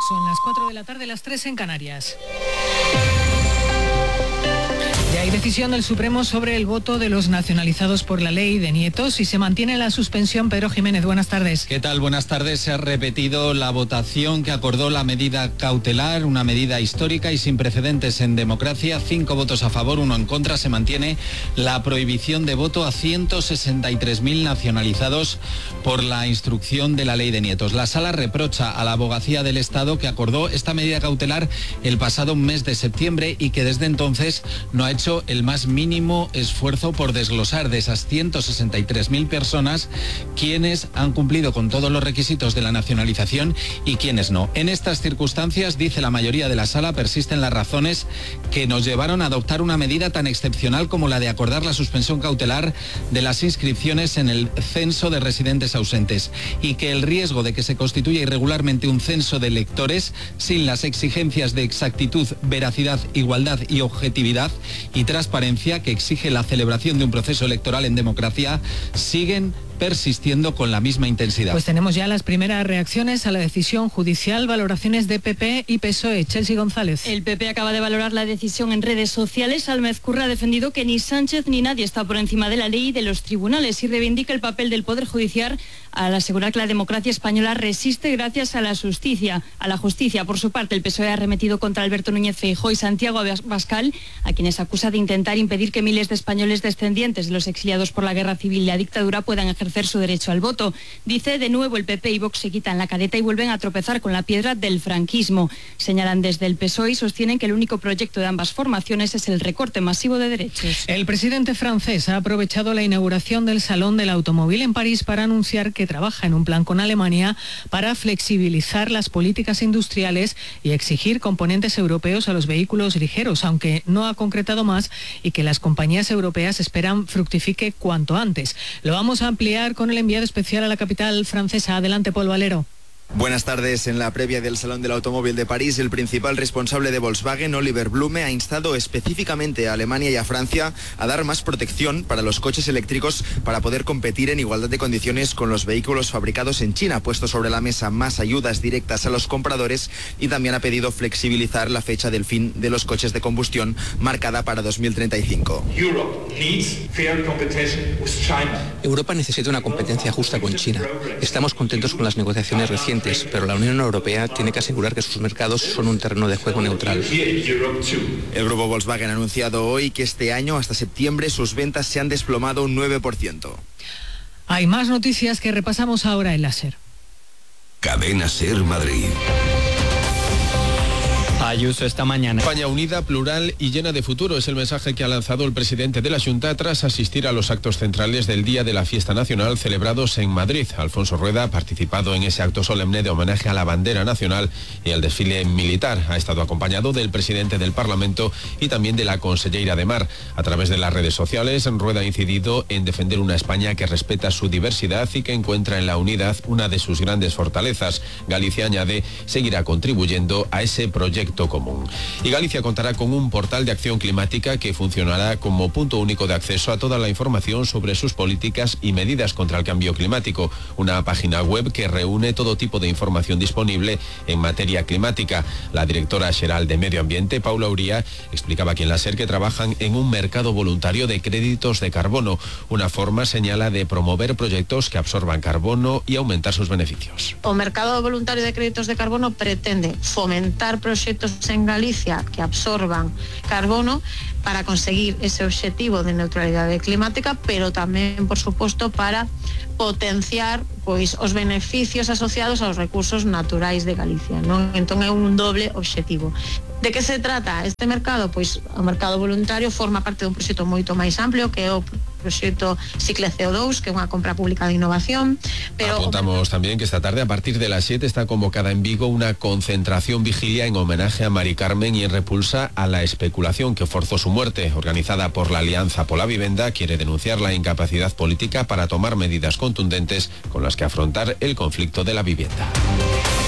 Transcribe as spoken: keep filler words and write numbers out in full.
Son las cuatro de la tarde, las tres en Canarias. Ya hay decisión del Supremo sobre el voto de los nacionalizados por la ley de nietos y se mantiene la suspensión. Pedro Jiménez, buenas tardes. ¿Qué tal? Buenas tardes. Se ha repetido la votación que acordó la medida cautelar, una medida histórica y sin precedentes en democracia. Cinco votos a favor, uno en contra. Se mantiene la prohibición de voto a ciento sesenta y tres mil nacionalizados por la instrucción de la ley de nietos. La Sala reprocha a la Abogacía del Estado que acordó esta medida cautelar el pasado mes de septiembre y que desde entonces no ha hecho el más mínimo esfuerzo por desglosar de esas ciento sesenta y tres mil personas quienes han cumplido con todos los requisitos de la nacionalización y quienes no. En estas circunstancias, dice la mayoría de la Sala, persisten las razones que nos llevaron a adoptar una medida tan excepcional como la de acordar la suspensión cautelar de las inscripciones en el censo de residentes ausentes y que el riesgo de que se constituya irregularmente un censo de electores sin las exigencias de exactitud, veracidad, igualdad y objetividad y transparencia que exige la celebración de un proceso electoral en democracia siguen persistiendo con la misma intensidad. Pues tenemos ya las primeras reacciones a la decisión judicial, valoraciones de P P y P S O E. Chelsea González. El P P acaba de valorar la decisión en redes sociales. Álmez Curra ha defendido que ni Sánchez ni nadie está por encima de la ley y de los tribunales y reivindica el papel del Poder Judicial al asegurar que la democracia española resiste gracias a la justicia. A la justicia. Por su parte, el P S O E ha arremetido contra Alberto Núñez Feijóo y Santiago Abascal, a quienes acusa de intentar impedir que miles de españoles descendientes de los exiliados por la guerra civil y la dictadura puedan ejercer su derecho al voto. Dice, de nuevo el P P y Vox se quitan la careta y vuelven a tropezar con la piedra del franquismo. Señalan desde el P S O E y sostienen que el único proyecto de ambas formaciones es el recorte masivo de derechos. El presidente francés ha aprovechado la inauguración del Salón del Automóvil en París para anunciar que trabaja en un plan con Alemania para flexibilizar las políticas industriales y exigir componentes europeos a los vehículos ligeros, aunque no ha concretado más y que las compañías europeas esperan fructifique cuanto antes. Lo vamos a ampliar con el enviado especial a la capital francesa. Adelante, Paul Valero. Buenas tardes. En la previa del Salón del Automóvil de París, el principal responsable de Volkswagen, Oliver Blume, ha instado específicamente a Alemania y a Francia a dar más protección para los coches eléctricos para poder competir en igualdad de condiciones con los vehículos fabricados en China. Ha puesto sobre la mesa más ayudas directas a los compradores y también ha pedido flexibilizar la fecha del fin de los coches de combustión marcada para dos mil treinta y cinco. Europa necesita una competencia justa con China. Estamos contentos con las negociaciones recientes, pero la Unión Europea tiene que asegurar que sus mercados son un terreno de juego neutral. El grupo Volkswagen ha anunciado hoy que este año, hasta septiembre, sus ventas se han desplomado un nueve por ciento. Hay más noticias que repasamos ahora en la SER. Cadena SER Madrid. Ayuso esta mañana. España unida, plural y llena de futuro es el mensaje que ha lanzado el presidente de la Xunta tras asistir a los actos centrales del Día de la Fiesta Nacional celebrados en Madrid. Alfonso Rueda ha participado en ese acto solemne de homenaje a la bandera nacional y al desfile militar. Ha estado acompañado del presidente del Parlamento y también de la consellera de Mar. A través de las redes sociales, Rueda ha incidido en defender una España que respeta su diversidad y que encuentra en la unidad una de sus grandes fortalezas. Galicia, añade, seguirá contribuyendo a ese proyecto común. Y Galicia contará con un portal de acción climática que funcionará como punto único de acceso a toda la información sobre sus políticas y medidas contra el cambio climático. Una página web que reúne todo tipo de información disponible en materia climática. La directora xeral de Medio Ambiente, Paula Uría, explicaba aquí en la SER que trabajan en un mercado voluntario de créditos de carbono, una forma, señala, de promover proyectos que absorban carbono y aumentar sus beneficios. O mercado voluntario de créditos de carbono pretende fomentar proxectos en Galicia que absorban carbono para conseguir ese objetivo de neutralidade climática, pero tamén, por suposto, para potenciar pois os beneficios asociados aos recursos naturais de Galicia, non? Entón é un doble objetivo. De que se trata este mercado? Pois o mercado voluntario forma parte dun proxecto moito máis amplio que é o proxecto Cicle C O dos, que é unha compra pública de innovación. Pero apuntamos también que esta tarde a partir de las siete está convocada en Vigo una concentración vigilia en homenaje a Mari Carmen y en repulsa a la especulación que forzó su muerte. Organizada por la Alianza Pola Vivenda, quiere denunciar la incapacidad política para tomar medidas contundentes con las que afrontar el conflicto de la vivienda.